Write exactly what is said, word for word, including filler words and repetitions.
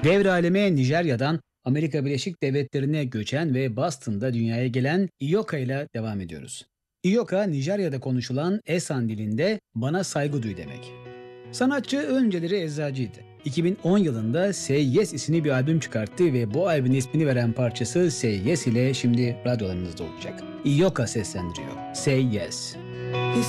Devraleme Nijerya'dan Amerika Birleşik Devletleri'ne göçen ve Boston'da dünyaya gelen Iyoka ile devam ediyoruz. Iyoka, Nijerya'da konuşulan Esan dilinde bana saygı duy demek. Sanatçı önceleri eczacıydı. iki bin on yılında Say Yes isimli bir albüm çıkarttı ve bu albümün ismini veren parçası Say Yes ile şimdi radyolarınızda olacak. Iyoka seslendiriyor. Say Yes.